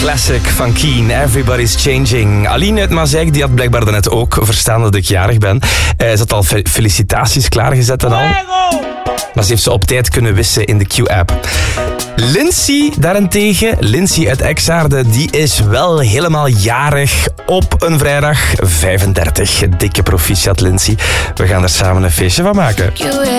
classic van Keen, Everybody's Changing. Aline uit Mazeik, die had blijkbaar daarnet ook verstaan dat ik jarig ben. Ze had al felicitaties klaargezet en al. Maar ze heeft ze op tijd kunnen wissen in de Q-app. Lindsay daarentegen, Lindsay uit Exaarde, die is wel helemaal jarig op een vrijdag 35. Dikke proficiat, Lindsay. We gaan er samen een feestje van maken.